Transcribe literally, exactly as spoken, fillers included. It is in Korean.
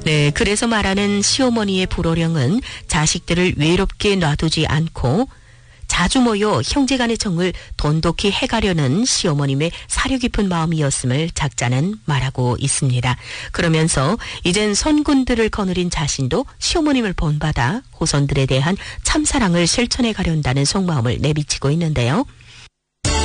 네, 그래서 말하는 시어머니의 불호령은 자식들을 외롭게 놔두지 않고 자주 모여 형제간의 정을 돈독히 해가려는 시어머님의 사려 깊은 마음이었음을 작자는 말하고 있습니다. 그러면서 이젠 선군들을 거느린 자신도 시어머님을 본받아 후손들에 대한 참사랑을 실천해 가련다는 속마음을 내비치고 있는데요.